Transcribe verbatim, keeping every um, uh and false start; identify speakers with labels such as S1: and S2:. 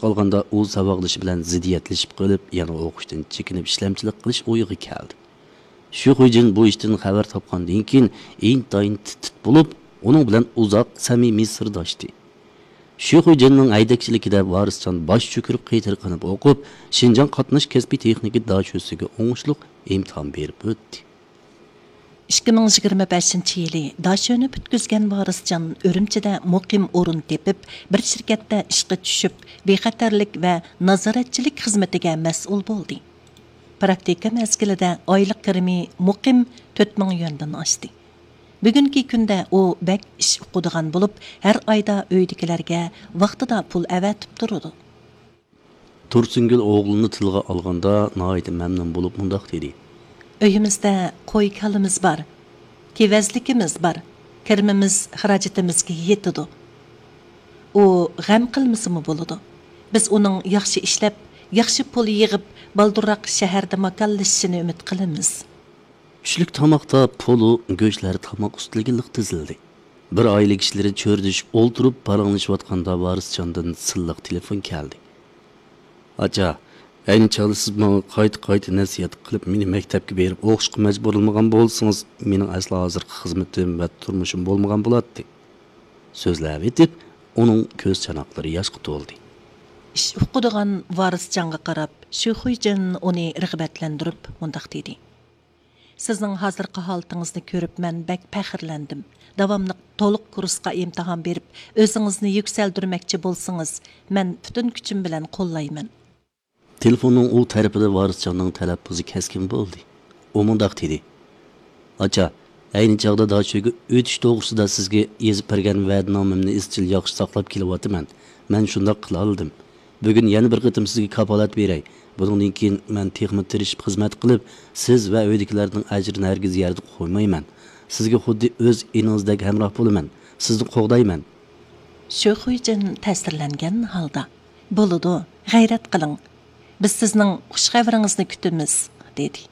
S1: qolganda u saboqlashi bilan ziddiyatlashib qolib, yana o'qishdan chekinib ishlamchilik qilish o'yiga keldi. Shu Xujin bu ishdan xabar topgandan keyin intayin tit bo'lib, uning bilan uzoq samimiy sirdoshdi. Shu Xujinning haydakchiligida Varisjon bosh cho'kirib qaytarqanib o'qib, Shinjon qatnash kasbiy texnika dashosiga o'ngishliq imtihon berib o'tdi.
S2: ikki ming yigirma beshinchi yili dashoni bitkizgan Varisjon Urumchida muqim o'rin tepib, bir shirkatda ishga tushib, bexatarlik va nazoratchilik xizmatiga mas'ul bo'ldi. Praktika mezgilida oylik kirimi muqim to'rt ming yuandan oshdi. Bugungi kunda u bak ish o'qidigan bo'lib, har oyda uydagilarga vaqtida pul avatib turadi.
S1: Tursungul o'g'lini tilga olganda nihoyat mamnun bo'lib mundaq dedi.
S2: Uyimizda qo'y kalimiz bor, kevezlikimiz bor, kirmimiz xarajatimizga yetadi. U g'am qilmasimi bo'ladi. Biz uning yaxshi ishlab, yaxshi pul yig'ib, baldurroq shaharda makallashishini umid qilamiz.
S1: Tushlik tomoqda pulu, go'shtlar tomoq ustiga liq tizildi. Bir oila kishilari cho'rdishib o'ltirib paranglashayotganda Varisjondan silliq telefon keldi. Acha, ayni chog'da siz menga qayta-qayta nasihat qilib, meni maktabga berib o'qishga majbur bo'lmagan bo'lsangiz, mening aslo hozirgi xizmatim va turmushim bo'lmagan bo'ladi. So'zlab etib, uning ko'z chanoqlari yoshga to'ldi.
S2: Ish o'qidigan Varisjonga qarab, shu Xujin uni rag'batlantirib, mundaq dedi. Sizning hozirgi holatingizni ko'rib men bak faxrlandim. Davomli to'liq kursga imtihon berib, o'zingizni yuksaltirmoqchi bo'lsangiz, men butun kuchim bilan qo'llayman.
S1: Telefonning u tarafida Varisjonning talaffuzi keskin bo'ldi. U mundaq dedi. Acha, ayni chog'da dashoga o'tish to'g'risida sizga yozib bergan va'dnomamni izchil yaxshi saqlab kelyapman. Men shunday qila oldim. Bugun yana bir qitim sizga kafolat beray. Bundan keyin men texnik tirishib xizmat qilib, siz va uydagilarning ajrini hargiz yerda qo'ymayman. Sizga xuddi o'z eningizdek hamroh bo'laman. Sizni qo'g'dayman.
S2: Shu Xujin ta'sirlangan holda, "Bo'ladi, g'ayrat qiling. Biz sizning xush xabaringizni kutamiz", dedi.